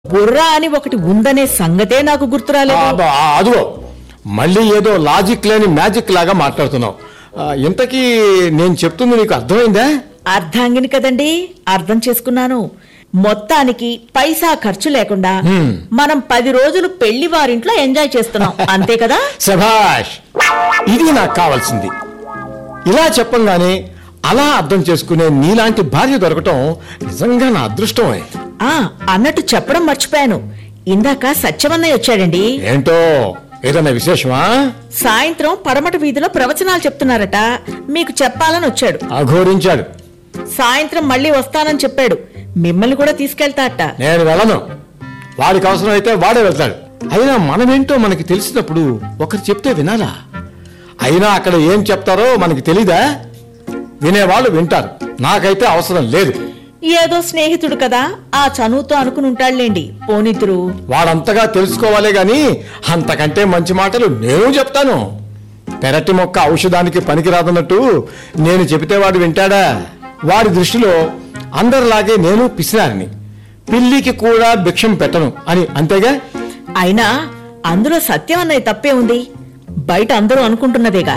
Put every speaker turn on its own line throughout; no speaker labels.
బుర్ర అని ఒకటి ఉందనే సంగతే నాకు గుర్తురాలేదు.
అదిగో మళ్ళీ ఏదో లాజిక్ లేని మ్యాజిక్ లాగా మాట్లాడుతున్నావు. ఇంతకీ నేను చెప్తుంది నీకు అర్థమైందా?
అర్ధాంగిని కదండి, అర్థం చేసుకున్నాను. మొత్తానికి పైసా ఖర్చు లేకుండా మనం 10 రోజులు పెళ్లి వారింట్లో ఎంజాయ్ చేస్తున్నాం, అంతే కదా?
శభాష్, ఇది నాకు కావాల్సింది. ఇలా చెప్పంగానే అలా అర్థం చేసుకునే నీలాంటి భార్య దొరకటం నిజంగా నా అదృష్టమే.
అన్నట్టు చెప్పడం మర్చిపోయాను. ఇందాక సత్యమన్నయ్య వచ్చాడండి.
ఏంటో ఏదైనా విశేషమా?
సాయంత్రం పడమట వీధిలో ప్రవచనాలు చెప్తున్నారట, మీకు చెప్పాలని వచ్చాడు.
అఘోరించాడు.
సాయంత్రం మళ్ళీ వస్తానని చెప్పాడు. మిమ్మల్ని కూడా తీసుకెళ్తాట.
నేను వెళ్ళను. వాడికి అవసరం అయితే వాడే వెళ్తాడు. అయినా మనమేంటో మనకి తెలిసినప్పుడు ఒకరు చెప్తే వినాలా? అయినా అక్కడ ఏం చెప్తారో మనకి తెలీదా? వినేవాళ్ళు వింటారు, నాకైతే అవసరం లేదు.
ఏదో స్నేహితుడు కదా, ఆ చనువుతో అనుకుని ఉంటాడులేండి. పోనితురు
వాడంతగా తెలుసుకోవాలే గాని అంతకంటే మంచి మాటలు నేను చెప్తాను. పెరటి మొక్క ఔషధానికి పనికిరాదన్నట్టు నేను చెబితే వాడు వింటాడా? వాడి దృష్టిలో అందరిలాగే నేను పిసినారిని, పిల్లికి కూడా భిక్షం పెట్టను అని, అంతేగా?
అయినా అందులో సత్యం అన్నది తప్పే ఉంది. బయట అందరూ అనుకుంటున్నదేగా.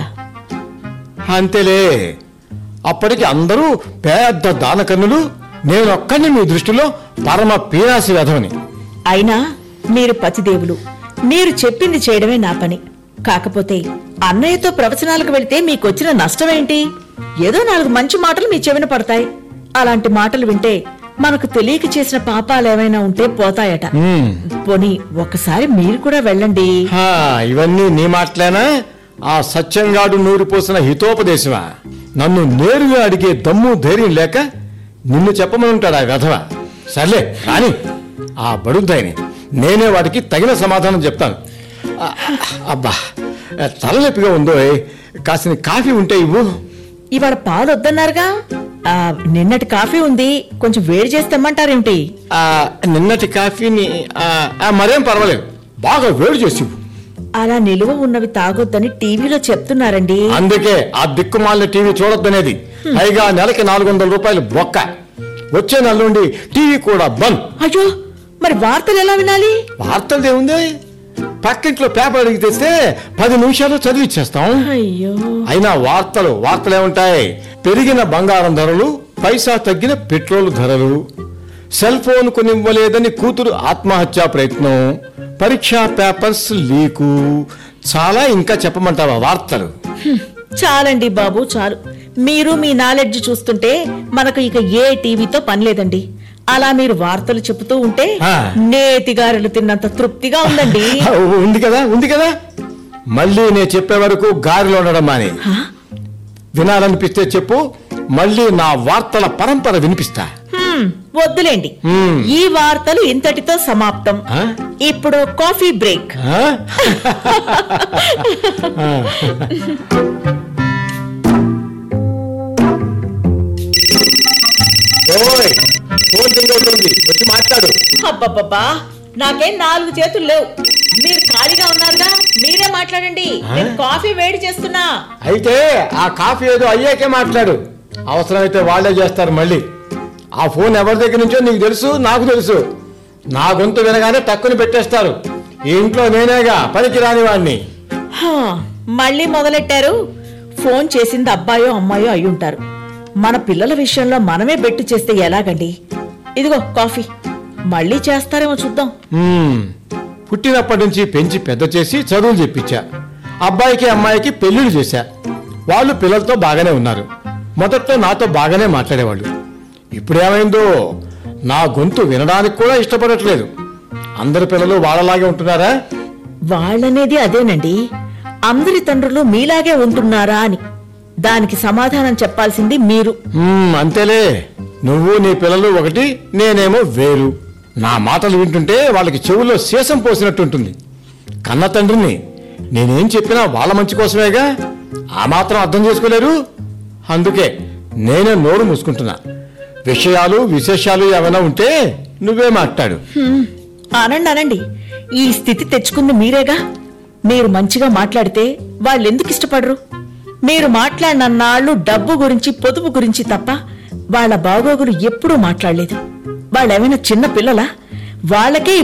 అంతేలే, అప్పటికి అందరూ పెద్ద దానకన్నులు, నేనొక్కడిని మీ దృష్టిలో పరమ పీనాసి వెధవని.
అయినా మీరు పతిదేవులు, మీరు చెప్పింది చేయడమే నా పని. కాకపోతే అన్నయ్యతో ప్రవచనాలకు వెళితే మీకొచ్చిన నష్టమేంటి? ఏదో 4 మంచి మాటలు మీ చెవిన పడతాయి. అలాంటి మాటలు వింటే మనకు తెలియక చేసిన పాపాలేమైనా ఉంటే పోతాయట. పోనీ ఒకసారి మీరు కూడా వెళ్ళండి.
ఇవన్నీ నీ మాటలేనా? ఆ సత్యంగాడు నూరిపోసిన హితోపదేశమా? నన్ను నేరుగా అడిగే దమ్ము ధైర్యం లేక నిన్ను చెప్పమనుంటాడా వెధవ? సర్లే కానీ ఆ బడుద్దాయిని నేనే వాడికి తగిన సమాధానం చెప్తాను. అబ్బా, తలనొప్పిగా ఉందో, కాసిన కాఫీ ఉంటే ఇవ్వు.
ఇవాళ పాలు వద్దన్నారుగా. నిన్నటి కాఫీ ఉంది, కొంచెం వేడి చేస్తామంటారేమిటి?
నిన్నటి కాఫీని మరేం పర్వాలేదు, బాగా వేడి చేసి.
అలా నిలువ ఉన్నవి తాగొద్దని టీవీలో చెప్తున్నారండి.
అందుకే ఆ దిక్కుమాలిన టీవీ చూడొద్దనేది. పైగా నెలకి 400 రూపాయలు బొక్క. వచ్చే నెల నుండి టీవీ కూడా బంద్.
అయ్యో, మరి వార్తలు ఎలా వినాలి?
వార్తలు ఏముంది, పక్కింట్లో పేపర్ అడిగి తెస్తే 10 నిమిషాలు చదివిచ్చేస్తాం.
అయ్యో,
అయినా వార్తలు ఏముంటాయి? పెరిగిన బంగారం ధరలు, పైసా తగ్గిన పెట్రోల్ ధరలు, సెల్ ఫోన్ కొనివ్వలేదని కూతురు ఆత్మహత్యా ప్రయత్నం, పరీక్షా పేపర్స్ లీకు, చాలా ఇంకా చెప్పమంటావా వార్తలు?
చాలండి బాబు, చాలు. మీరు మీ నాలెడ్జ్ చూస్తుంటే మనకు ఇక ఏ టీవీతో పనిలేదండి. అలా మీరు వార్తలు చెబుతూ ఉంటే నేతిగారెలు తిన్నంత తృప్తిగా ఉందండి.
ఉంది కదా. మళ్ళీ నేను చెప్పే వరకు గారిలో ఉండడం మాని. వినాలనిపిస్తే చెప్పు, మళ్ళీ నా వార్తల పరంపర వినిపిస్తా.
వద్దులేండి, ఈ వార్తలు ఇంతటితో సమాప్తం. ఇప్పుడు కాఫీ బ్రేక్.
వచ్చి మాట్లాడు.
అబ్బబ్బబ్బా, నాకేం 4 చేతులు లేవు. మీరు ఖాళీగా ఉన్నారుగా, మీరే మాట్లాడండి. నేను కాఫీ వేడి చేస్తున్నా.
అయితే ఆ కాఫీ ఏదో అయ్యాకే మాట్లాడు. అవసరమైతే వాళ్లే చేస్తారు మళ్ళీ. ఆ ఫోన్ ఎవరి దగ్గర నుంచో నీకు తెలుసు, నాకు తెలుసు. నా గొంతు వినగానే టక్కుని పెట్టేస్తారు. ఈ ఇంట్లో నేనేగా పనికి రాని వాడిని.
మళ్ళీ మొదలెట్టారు. ఫోన్ చేసింది అబ్బాయో అమ్మాయో అయి ఉంటారు. మన పిల్లల విషయంలో మనమే బెట్టు చేస్తే ఎలాగండి? ఇదిగో కాఫీ. మళ్ళీ చేస్తారేమో చూద్దాం.
పుట్టినప్పటి నుంచి పెంచి పెద్ద చేసి చదువులు చెప్పించా. అబ్బాయికి అమ్మాయికి పెళ్లిళ్ళు చేశా. వాళ్ళు పిల్లలతో బాగానే ఉన్నారు. మొదట్లో నాతో బాగానే మాట్లాడేవాళ్ళు. ఇప్పుడేమైందో, నా గొంతు వినడానికి కూడా ఇష్టపడట్లేదు. అందరి పిల్లలు వాళ్ళలాగే ఉంటున్నారా?
వాళ్ళనేది అదేనండి, అందరి తండ్రులు మీలాగే ఉంటున్నారా అని. దానికి సమాధానం చెప్పాల్సింది మీరు.
అంతేలే, నువ్వు నీ పిల్లలు ఒకటి, నేనేమో వేరు. నా మాటలు వింటుంటే వాళ్ళకి చెవుల్లో శేషం పోసినట్టుంటుంది. కన్న తండ్రిని నేనేం చెప్పినా వాళ్ళ మంచి కోసమేగా. ఆ మాత్రం అర్థం చేసుకోలేరు. అందుకే నేనే నోరు మూసుకుంటున్నా. విషయాలు విశేషాలు ఏమైనా ఉంటే నువ్వే మాట్లాడు.
అనండి. ఈ స్థితి తెచ్చుకుంది మీరేగా. మీరు మంచిగా మాట్లాడితే వాళ్ళు ఎందుకు ఇష్టపడరు? మీరు మాట్లాడినన్నాళ్ళు డబ్బు గురించి, పొదుపు గురించి తప్ప వాళ్ళ బాగోగులు ఎప్పుడూ మాట్లాడలేదు. వాళ్ళేమైనా చిన్న పిల్లలా? వాళ్ళకే